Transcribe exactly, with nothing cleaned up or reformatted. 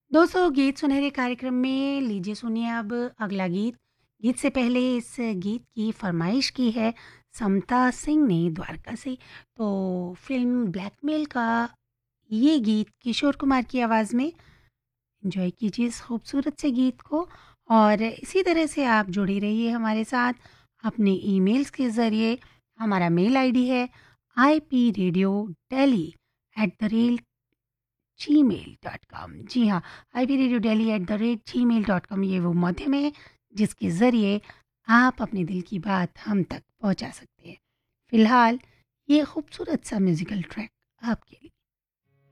दोस्तों गीत सुनहरे कार्यक्रम में लीजिए सुनिए अब अगला गीत। गीत से पहले इस गीत की फरमाइश की है समता सिंह ने द्वारका से। तो फिल्म ब्लैकमेल का ये गीत किशोर कुमार की आवाज़ में एंजॉय कीजिए इस खूबसूरत से गीत को। और इसी तरह से आप जुड़ी रहिए हमारे साथ अपने ईमेल्स के ज़रिए। हमारा मेल आईडी है I P radio daily at the rate ji mail dot com. जी हाँ, I P radio daily at the rate ji mail dot com ये वो माध्यम है जिसके ज़रिए आप अपने दिल की बात हम तक पहुंचा सकते हैं। फ़िलहाल ये खूबसूरत सा म्यूज़िकल ट्रैक आपके लिए।